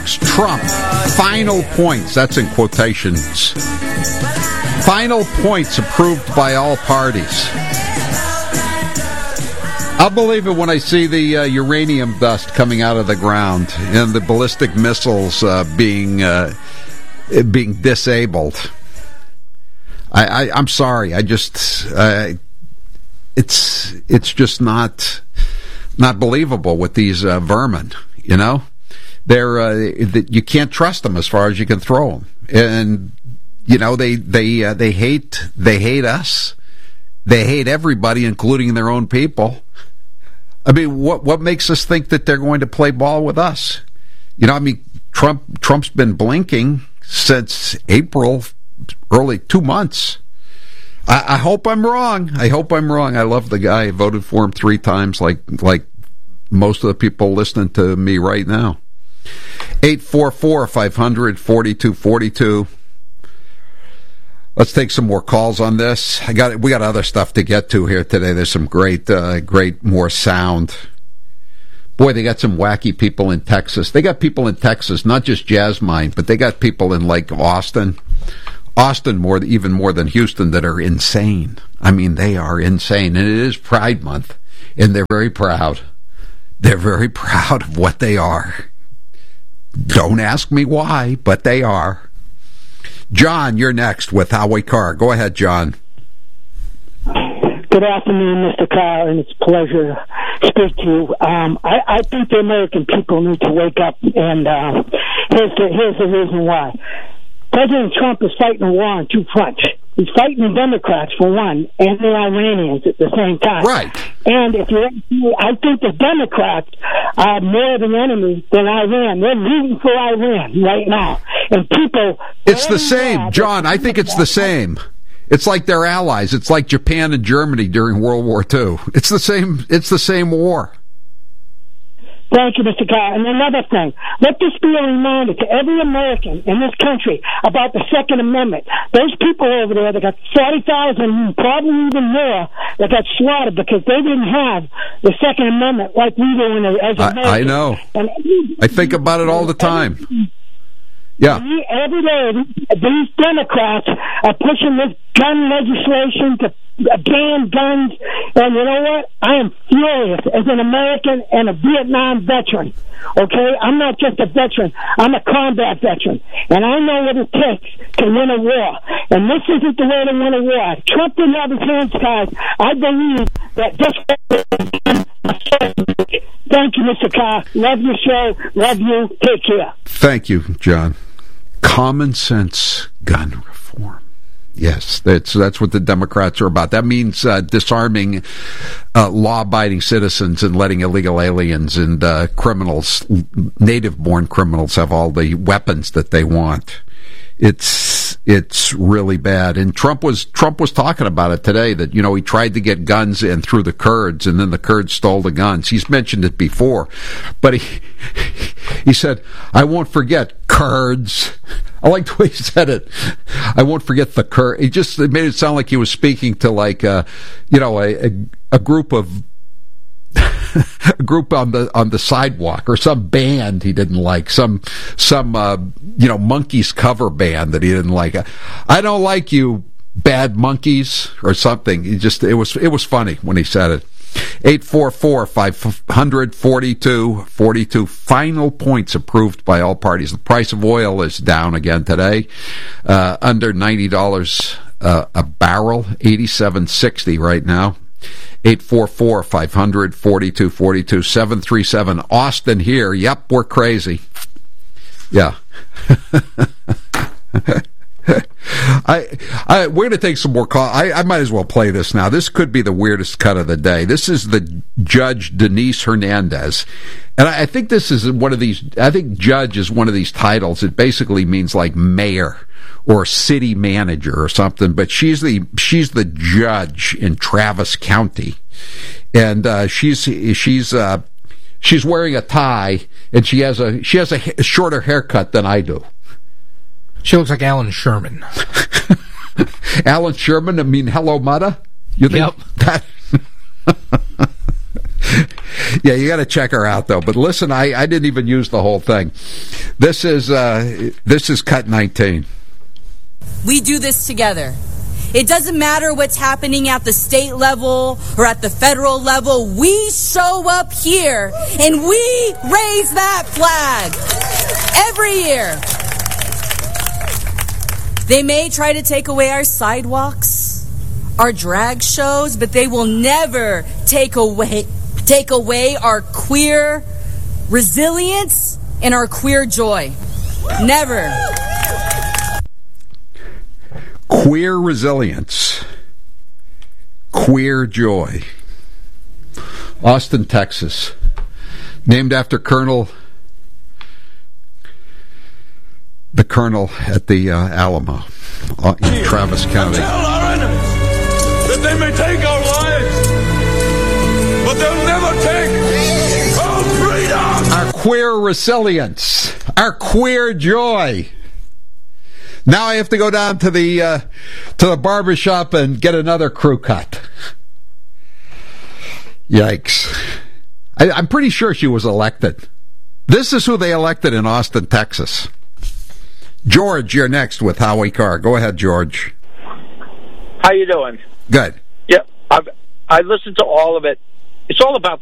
box, Trump, final points, that's in quotations. Final points approved by all parties. I'll believe it when I see the uranium dust coming out of the ground and the ballistic missiles being disabled. I'm sorry. It's just not believable with these vermin. You know, you can't trust them as far as you can throw them, and you know they hate us. They hate everybody, including their own people. I mean, what makes us think that they're going to play ball with us? You know, I mean, Trump's been blinking since April, early 2 months. I hope I'm wrong. I love the guy. I voted for him 3 times, like most of the people listening to me right now. 844-500-4242. Let's take some more calls on this. We got other stuff to get to here today. There's some great more sound. Boy, they got some wacky people in Texas. They got people in Texas, not just Jasmine, but they got people in like Austin, even more than Houston, that are insane. I mean, they are insane, and it is Pride Month, and they're very proud. They're very proud of what they are. Don't ask me why, but they are. John, you're next with Howie Carr. Go ahead, John. Good afternoon, Mr. Carr, and it's a pleasure to speak to you. I think the American people need to wake up, and here's the reason why. President Trump is fighting a war on 2 fronts. He's fighting the Democrats, for one, and the Iranians at the same time. Right. And I think the Democrats are more of an enemy than Iran. They're rooting for Iran right now. And people... It's the same, John. I think it's the same. It's like they're allies. It's like Japan and Germany during World War II. It's the same war. Thank you, Mr. Carr. And another thing, let this be a reminder to every American in this country about the Second Amendment. Those people over there that got 40,000, probably even more, that got slaughtered because they didn't have the Second Amendment like we do as Americans. I know. And I think about it all the time. Yeah. Every day, these Democrats are pushing this gun legislation to ban guns, and you know what? I am furious as an American and a Vietnam veteran. Okay? I'm not just a veteran. I'm a combat veteran. And I know what it takes to win a war. And this isn't the way to win a war. Trump didn't have his hands tied. I believe that this... Thank you, Mr. Carr. Love your show. Love you. Take care. Thank you, John. Common sense gun reform. Yes, that's what the Democrats are about. That means disarming law-abiding citizens and letting illegal aliens and criminals, native-born criminals, have all the weapons that they want. It's really bad. And Trump was talking about it today, that, you know, he tried to get guns in through the Kurds, and then the Kurds stole the guns. He's mentioned it before, but he said, "I won't forget Kurds." I like the way he said it. I won't forget the Kurds. It made it sound like he was speaking to like a group of a group on the sidewalk, or some band he didn't like, some Monkeys cover band that he didn't like. I don't like you, bad monkeys, or something. It was funny when he said it. 844-500-4242. Final points approved by all parties. The price of oil is down again today, under $90 a barrel, $87.60 right now. 844-500-4242. 737 Austin here. Yep, we're crazy. Yeah. We're going to take some more calls. I might as well play this now. This could be the weirdest cut of the day. This is the Judge Denise Hernandez. And I think this is one of these, I think judge is one of these titles. It basically means like mayor or city manager or something, but she's the judge in Travis County. And she's wearing a tie, and she has a shorter haircut than I do. She looks like Alan Sherman. Alan Sherman? I mean, hello, Mutta? You think yep. That... Yeah, you got to check her out, though. But listen, I didn't even use the whole thing. This is cut 19. We do this together. It doesn't matter what's happening at the state level or at the federal level. We show up here and we raise that flag every year. They may try to take away our sidewalks, our drag shows, but they will never take away our queer resilience and our queer joy. Never. Queer resilience. Queer joy. Austin, Texas. Named after the colonel at the Alamo in Travis County. Tell our enemies that they may take our lives, but they'll never take our freedom. Our queer resilience. Our queer joy. Now I have to go down to the barbershop and get another crew cut. Yikes. I'm pretty sure she was elected. This is who they elected in Austin, Texas. George, you're next with Howie Carr. Go ahead, George. How you doing? Good. Yeah, I listened to all of it. It's all about